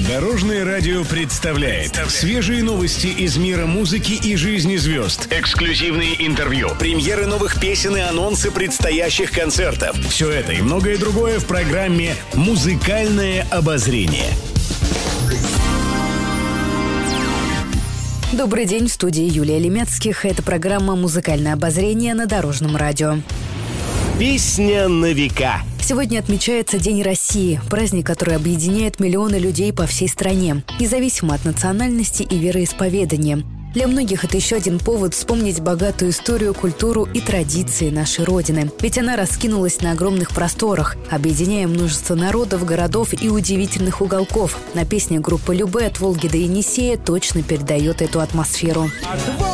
Дорожное радио представляет свежие новости из мира музыки и жизни звезд. Эксклюзивные интервью, премьеры новых песен и анонсы предстоящих концертов. Все это и многое другое в программе «Музыкальное обозрение». Добрый день, в студии Юлия Лемецких. Это программа «Музыкальное обозрение» на Дорожном радио. Песня на века. Сегодня отмечается День России, праздник, который объединяет миллионы людей по всей стране, независимо от национальности и вероисповедания. Для многих это еще один повод вспомнить богатую историю, культуру и традиции нашей Родины. Ведь она раскинулась на огромных просторах, объединяя множество народов, городов и удивительных уголков. На песне группы Любэ «От Волги до Енисея» точно передает эту атмосферу.